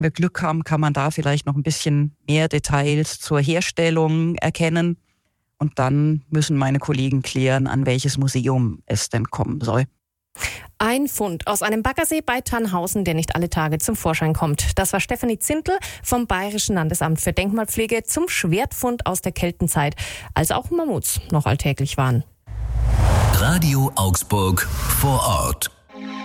wir Glück haben, kann man da vielleicht noch ein bisschen mehr Details zur Herstellung erkennen. Und dann müssen meine Kollegen klären, an welches Museum es denn kommen soll. Ein Fund aus einem Baggersee bei Tannhausen, der nicht alle Tage zum Vorschein kommt. Das war Stefanie Zintl vom Bayerischen Landesamt für Denkmalpflege zum Schwertfund aus der Keltenzeit, als auch Mammuts noch alltäglich waren. Radio Augsburg vor Ort.